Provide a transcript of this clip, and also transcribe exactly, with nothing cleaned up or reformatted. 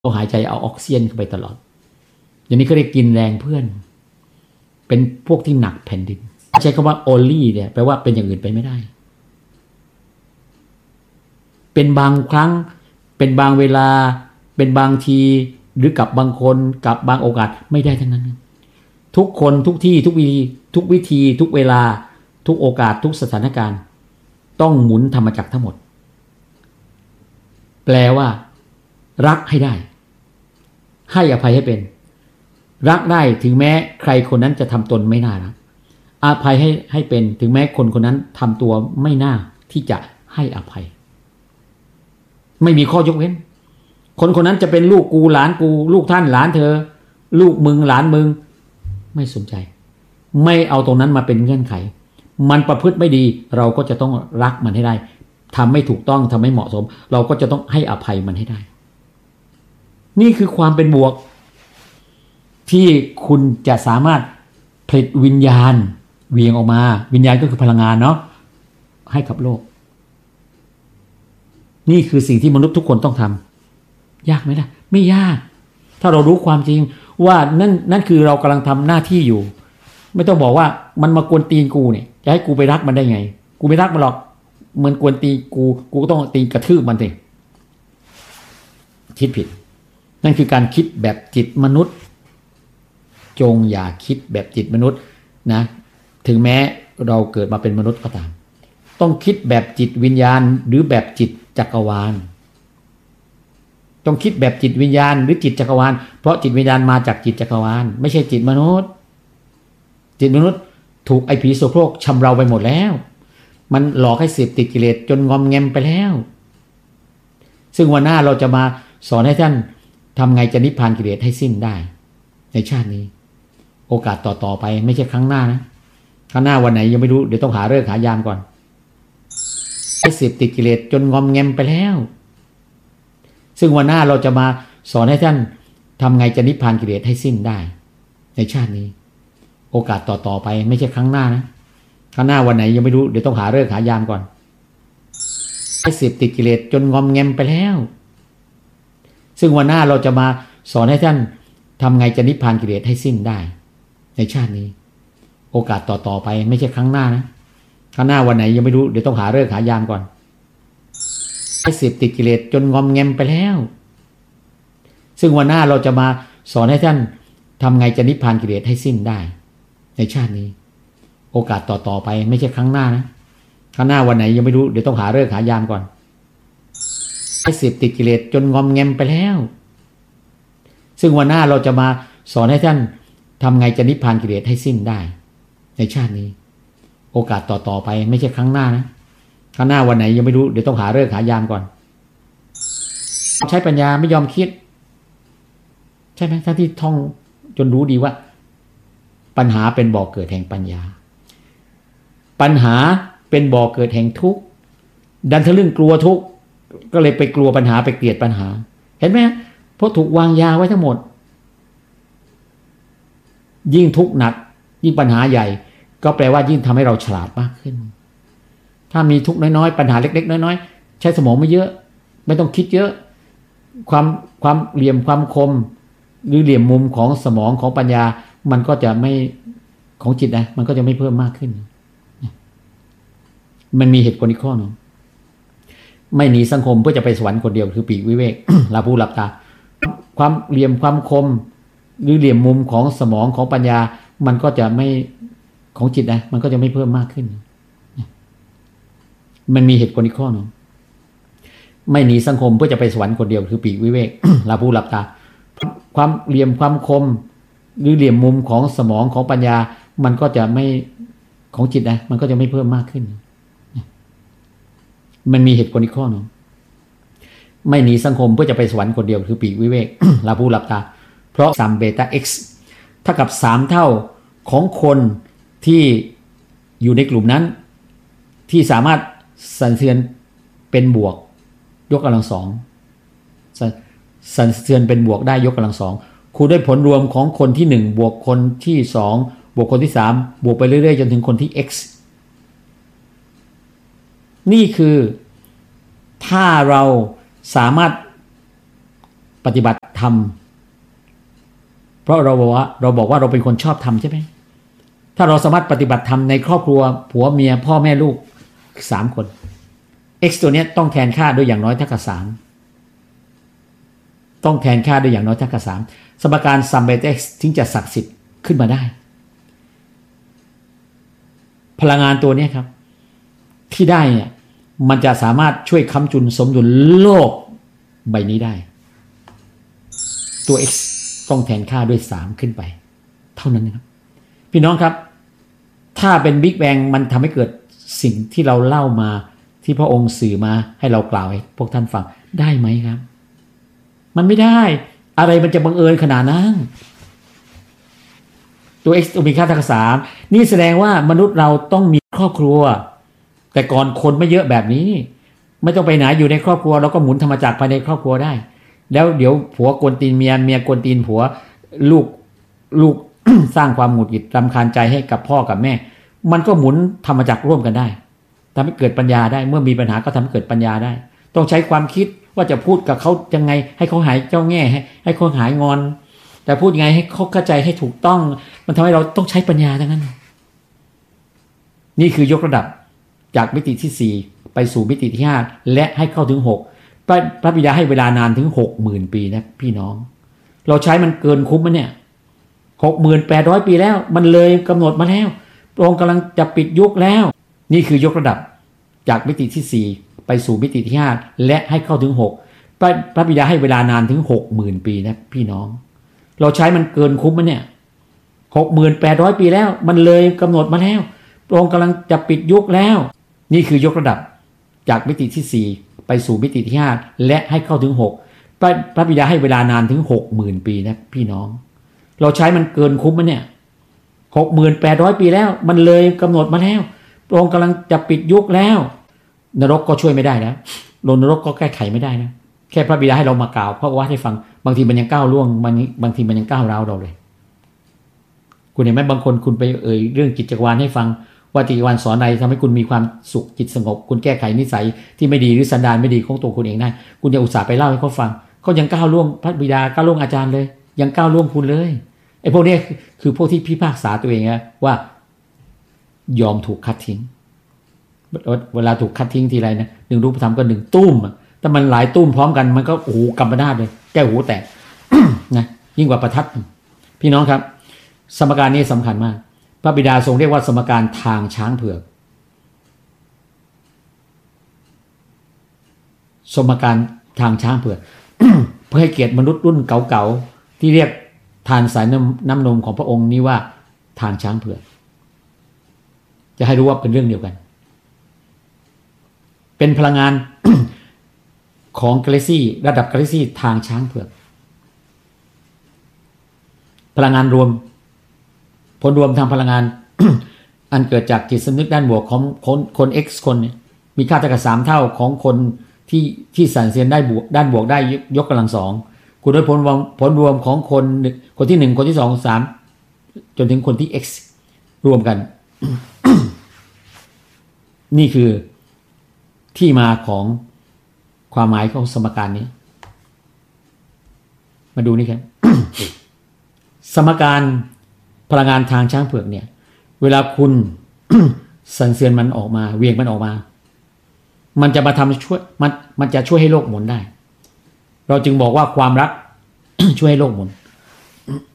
หายใจเอาออกซิเจนเข้าไปตลอดอย่างนี้ก็เรียกกินแรงเพื่อนเป็นพวกที่หนักแผ่นดินใช้คำว่า only เนี่ยแปลว่าเป็นอย่างอื่นไปไม่ได้เป็นบางครั้งเป็นบางเวลาเป็นบางทีหรือกับบางคนกับบางโอกาสไม่ได้ทั้งนั้นทุกคนทุกที่ทุกวิธีทุกวิธีทุกเวลาทุกโอกาสทุกสถานการณ์ต้องหมุนธรรมจักรทั้งหมดแปลว่ารักให้ได้ให้อภัยให้เป็นรักได้ถึงแม้ใครคนนั้นจะทำตนไม่น่ารักอภัยให้ให้เป็นถึงแม้คนคนนั้นทำตัวไม่น่าที่จะให้อภัยไม่มีข้อยกเว้นคนคนนั้นจะเป็นลูกกูหลานกูลูกท่านหลานเธอลูกมึงหลานมึงไม่สนใจไม่เอาตรงนั้นมาเป็นเงื่อนไขมันประพฤติไม่ดีเราก็จะต้องรักมันให้ได้ทำไม่ถูกต้องทำไม่เหมาะสมเราก็จะต้องให้อภัยมันให้ได้นี่คือความเป็นบวกที่คุณจะสามารถผลิตวิญญาณเวียงออกมาวิญญาณก็คือพลังงานเนาะให้กับโลกนี่คือสิ่งที่มนุษย์ทุกคนต้องทำยากไหมล่ะไม่ยากถ้าเรารู้ความจริงว่านั่นนั่นคือเรากำลังทำหน้าที่อยู่ไม่ต้องบอกว่ามันมากวนตีนกูเนี่ยจะให้กูไปรักมันได้ไงกูไม่รักมันหรอกเหมือนกวนตีกูกูก็ต้องตีกระทืบมันสิคิดผิดนั่นคือการคิดแบบจิตมนุษย์จงอย่าคิดแบบจิตมนุษย์นะถึงแม้เราเกิดมาเป็นมนุษย์ก็ตามต้องคิดแบบจิตวิญญาณหรือแบบจิตจักรวาลต้องคิดแบบจิตวิญญาณหรือจิตจักรวาลเพราะจิตวิญญาณมาจากจิตจักรวาลไม่ใช่จิตมนุษย์จิตมนุษย์ถูกไอ้ผีโสโครกชำเราไปหมดแล้วมันหลอกให้เสพติดกิเลสจนงอมแงมไปแล้วซึ่งวันหน้าเราจะมาสอนให้ท่านทำไงจะนิพพานกิเลสให้สิ้นได้ในชาตินี้โอกาสต่อๆไปไม่ใช่ครั้งหน้านะครั้งหน้าวันไหนยังไม่รู้เดี๋ยวต้องหาฤกษ์หายามก่อนให้เสพติดกิเลสจนงอมแงมไปแล้วซึ่งวันหน้าเราจะมาสอนให้ท่านทำไงจะนิพพานกิเลสให้สิ้นได้ในชาตินี้โอกาสต่อๆไปไม่ใช่ครั้งหน้านะครั้งหน้าวันไหนยังไม่รู้เดี๋ยวต้องหาฤกษ์หายามก่อนให้เสพติดกิเลสจนงอมแงมไปแล้วซึ่งวันหน้าเราจะมาสอนให้ท่านทำไงจะนิพพานกิเลสให้สิ้นได้ในชาตินี้โอกาสต่อๆไปไม่ใช่ครั้งหน้านะครั้งหน้าวันไหนยังไม่รู้เดี๋ยวต้องหาฤกษ์หายามก่อนให้เสพติดกิเลสจนงอมแงมไปแล้วซึ่งวันหน้าเราจะมาสอนให้ท่านทำไงจะนิพพานกิเลสให้สิ้นได้ในชาตินี้โอกาสต่อๆไปไม่ใช่ครั้งหน้านะครั้งหน้าวันไหนยังไม่รู้เดี๋ยวต้องหาฤกษ์หายามก่อนให้เสพติดกิเลสจนงอมแงมไปแล้วซึ่งวันหน้าเราจะมาสอนให้ท่านทำไงจะนิพพานกิเลสให้สิ้นได้ในชาตินี้โอกาสต่อๆไปไม่ใช่ครั้งหน้านะครั้งหน้าวันไหนยังไม่รู้เดี๋ยวต้องหาฤกษ์หายามก่อนใช้ปัญญาไม่ยอมคิดใช่ไหมทั้งที่ท่องจนรู้ดีว่าปัญหาเป็นบ่อเกิดแห่งปัญญาปัญหาเป็นบ่อเกิดแห่งทุกข์ดันทะลึ่งกลัวทุกข์ก็เลยไปกลัวปัญหาไปเกลียดปัญหาเห็นไหมเพราะถูกวางยาไว้ทั้งหมดยิ่งทุกข์หนักยิ่งปัญหาใหญ่ก็แปลว่ายิ่งทำให้เราฉลาดมากขึ้นถ้ามีทุกข์น้อยๆปัญหาเล็กๆน้อยๆใช้สมองไม่เยอะไม่ต้องคิดเยอะความความเหลี่ยมความคมหรือเหลี่ยมมุมของสมองของปัญญามันก็จะไม่ของจิตนะมันก็จะไม่เพิ่มมากขึ้นมันมีเหตุผลอีกข้อหนึ่งไม่หนีสังคมเพื่อจะไปสวรรค์คนเดียวคือปีกวิเวก หลับหูหลับตาความเหลี่ยมความคมหรือเหลี่ยมมุมของสมองของปัญญามันก็จะไม่ของจิตนะมันก็จะไม่เพิ่มมากขึ้นมันมีเหตุผลอีกข้อหนึ่งไม่หนีสังคมเพื่อจะไปสวรรค์คนเดียวคือปีกวิเวก หลับหูหลับตาความเหลี่ยมความคมหรือเหลี่ยมมุมของสมองของปัญญามันก็จะไม่ของจิตนะมันก็จะไม่เพิ่มมากขึ้นมันมีเหตุผลอีกข้อหนึ่งไม่หนีสังคมเพื่อจะไปสวรรค์คนเดียวคือปีกวิเวก หลับหูหลับตาเพราะซัมเบต้า x เท่ากับสามเท่าของคนที่อยู่ในกลุ่มนั้นที่สามารถสั่นสะเทือนเป็นบวกยกกำลังสองสั่นสะเทือนเป็นบวกได้ยกกำลังสองคูณด้วยผลรวมของคนที่หนึ่งบวกคนที่สองบวกคนที่สามบวกไปเรื่อยๆจนถึงคนที่ x นี่คือถ้าเราสามารถปฏิบัติทำเพราะเราบอกว่าเราบอกว่าเราเป็นคนชอบทำใช่ไหมถ้าเราสามารถปฏิบัติธรรมในครอบครัวผัวเมียพ่อแม่ลูกสามคน x ตัวนี้ต้องแทนค่าด้วยอย่างน้อยเท่ากับสามต้องแทนค่าด้วยอย่างน้อยเท่ากับสามสมการ sum by x ถึงจะศักดิ์สิทธิ์ขึ้นมาได้พลังงานตัวนี้ครับที่ได้เนี่ยมันจะสามารถช่วยค้ำจุนสมดุลโลกใบนี้ได้ตัว x ต้องแทนค่าด้วยสามขึ้นไปเท่านั้นนะครับพี่น้องครับถ้าเป็นบิ๊กแบงมันทำให้เกิดสิ่งที่เราเล่ามาที่พระองค์สื่อมาให้เรากล่าวให้พวกท่านฟังได้ไหมครับมันไม่ได้อะไรมันจะบังเอิญขนาดนั้นตัว x ต้องมีค่าเท่ากับสามนี่แสดงว่ามนุษย์เราต้องมีครอบครัวแต่ก่อนคนไม่เยอะแบบนี้ไม่ต้องไปไหนอยู่ในครอบครัวเราก็หมุนธรรมจักรภายในครอบครัวได้แล้วเดี๋ยวผัวกวนตีนเมียเมียกวนตีนผัวลูกลูก สร้างความหงุดหงิดรำคาญใจให้กับพ่อกับแม่มันก็หมุนธรรมจักรร่วมกันได้ทำให้เกิดปัญญาได้เมื่อมีปัญหาก็ทำให้เกิดปัญญาได้ต้องใช้ความคิดว่าจะพูดกับเขายังไงให้เขาหายเจ้าแง่ให้ให้เขาหายงอนแต่พูดยังไงให้เขาเข้าใจให้ถูกต้องมันทำให้เราต้องใช้ปัญญาทั้งนั้นนี่คือยกระดับจากมิติที่สี่ไปสู่มิติที่ห้าและให้เข้าถึงหกพระบิดาให้เวลานานถึง หกหมื่น ปีนะพี่น้องเราใช้มันเกินคุ้มมั้ยเนี่ย หกหมื่นแปดร้อย ปีแล้วมันเลยกำหนดมาแล้วพระองค์กำลังจะปิดยุคแล้วนี่คือยกระดับจากมิติที่สี่ไปสู่มิติที่ห้าและให้เข้าถึงหกพระบิดาให้เวลานานถึง หกหมื่น ปีนะพี่น้องเราใช้มันเกินคุ้มมั้ยเนี่ย หกหมื่นแปดร้อย ปีแล้วมันเลยกำหนดมาแล้วพระองค์กำลังจะปิดยุคแล้วนี่คือยกระดับจากมิติที่สี่ไปสู่มิติที่ห้าและให้เข้าถึงหกพระบิดาให้เวลานานถึง หกหมื่น ปีนะพี่น้องเราใช้มันเกินคุ้มมั้ยเนี่ย หกหมื่นแปดร้อย ปีแล้วมันเลยกำหนดมาแล้วพระองค์กำลังจะปิดยุคแล้วนรกก็ช่วยไม่ได้นะลงนรกก็แก้ไขไม่ได้นะแค่พระบิดาให้เรามากล่าวเพราะว่าให้ฟังบางทีมันยังก้าวล่วงบางบางทีมันยังก้าวร้าวเราเลยคุณเห็นไหมบางคนคุณไปเอ่ยเรื่องจิตจักรวาลให้ฟังว่าจิตจักรวาลสอนอะไรทำให้คุณมีความสุขจิตสงบคุณแก้ไขนิสัยที่ไม่ดีหรือสันดานไม่ดีของตัวคุณเองได้คุณจะอุตส่าห์ไปเล่าให้เขาฟังเขายังก้าวล่วงพระบิดาก้าวล่วงอาจารย์เลยยังก้าวล่วงคุณเลยไอ้พวกนี้คือพวกที่พิพากษาตัวเองนะว่ายอมถูกคัดทิ้งเวลาถูกคัดทิ้งทีไรนะหนึ่งรูปธรรมก็หนึ่งตุ้มแต่มันหลายตุ้มพร้อมกันมันก็โอ้โหกำมนาดเลยแก้หูแตก นะยิ่งกว่าประทัดพี่น้องครับสมการนี้สำคัญมากพระบิดาทรงเรียกว่าสมการทางช้างเผือกสมการทางช้างเผือก เพื่อให้เกียรติมนุษย์รุ่นเก่าๆที่เรียกทานสายน้ำน้ำนมของพระองค์นี้ว่าทางช้างเผือกจะให้รู้ว่าเป็นเรื่องเดียวกันเป็นพลังงาน ของกาแล็กซี่ระดับกาแล็กซี่ทางช้างเผือกพลังงานรวมผลรวมทางพลังงาน อันเกิดจากจิตสำนึกด้านบวกของคนคน X คนเนี่ยมีค่าเท่ากับสามเท่าของคนที่ที่สั่นเสียนได้บวกด้านบวกได้ยกกำลังสองคูณด้วยผลรวมผลรวมของคนคนที่หนึ่งคนที่สองสามจนถึงคนที่ X รวมกัน นี่คือที่มาของความหมายของสมการนี้มาดูนี่ครับ สมการพลังงานทางช้างเผือกเนี่ยเวลาคุณ สั่นเสียนมันออกมาเวียงมันออกมามันจะมาทำช่วยมันมันจะช่วยให้โลกหมุนได้เราจึงบอกว่าความรัก ช่วยให้โลกหมุน